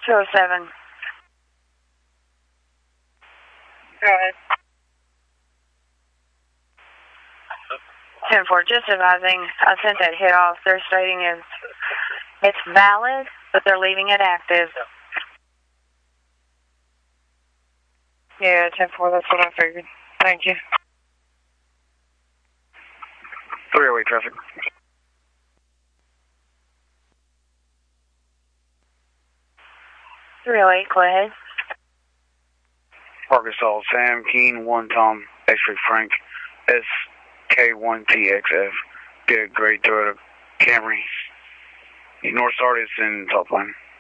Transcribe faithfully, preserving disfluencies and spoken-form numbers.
two oh seven. Go ahead. ten four, just advising, I sent that hit off. They're stating it's, it's valid, but they're leaving it active. Yeah, ten four, that's what I figured. Thank you. three oh eight traffic. three oh eight, go ahead. Arkansas, Sam, Keen, one Tom, X-Ray Frank, S K one T X F. Good, great Toyota Camry. North Star is in top line.